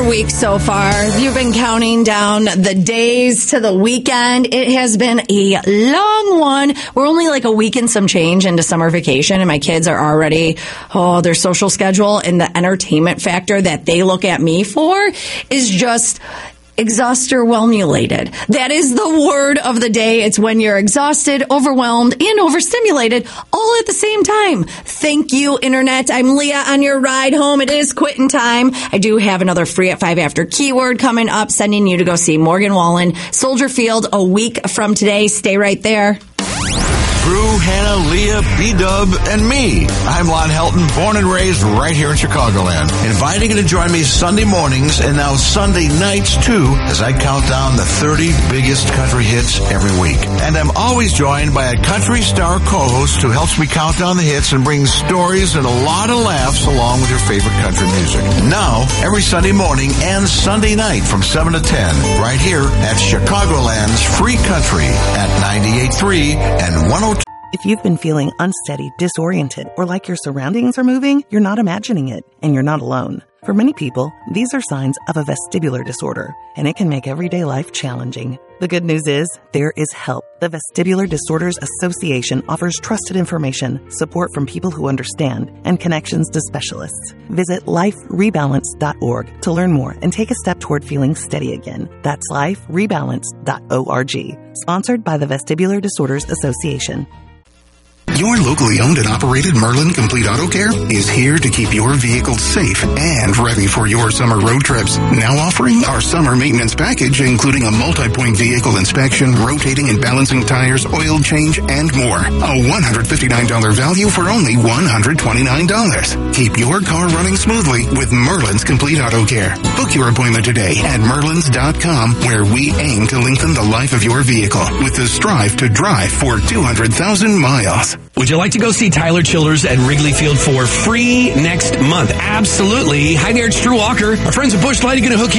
your week so far? You've been counting down the days to the weekend. It has been a long one. We're only like a week and some change into summer vacation, and my kids are already, their social schedule and the entertainment factor that they look at me for is just exhausted-whelmulated. That is the word of the day. It's when you're exhausted, overwhelmed, and overstimulated all at the same time. Thank you, Internet. I'm Leah on your ride home. It is quitting time. I do have another free at 5 after keyword coming up, sending you to go see Morgan Wallen, Soldier Field, a week from today. Stay right there. Drew, Hannah, Leah, B-Dub, and me. I'm Lon Helton, born and raised right here in Chicagoland. Inviting you to join me Sunday mornings and now Sunday nights, too, as I count down the 30 biggest country hits every week. And I'm always joined by a country star co-host who helps me count down the hits and brings stories and a lot of laughs along with your favorite country music. Now, every Sunday morning and Sunday night from 7 to 10, right here at Chicagoland's Free Country at 98.3 and 102. If you've been feeling unsteady, disoriented, or like your surroundings are moving, you're not imagining it, and you're not alone. For many people, these are signs of a vestibular disorder, and it can make everyday life challenging. The good news is, there is help. The Vestibular Disorders Association offers trusted information, support from people who understand, and connections to specialists. Visit liferebalance.org to learn more and take a step toward feeling steady again. That's liferebalance.org. Sponsored by the Vestibular Disorders Association. Your locally owned and operated Merlin Complete Auto Care is here to keep your vehicle safe and ready for your summer road trips. Now offering our summer maintenance package, including a multi-point vehicle inspection, rotating and balancing tires, oil change, and more. A $159 value for only $129. Keep your car running smoothly with Merlin's Complete Auto Care. Book your appointment today at Merlins.com, where we aim to lengthen the life of your vehicle with the strive to drive for 200,000 miles. Would you like to go see Tyler Childers at Wrigley Field for free next month? Absolutely. Hi there, it's Drew Walker. Our friends at Busch Light are going to hook you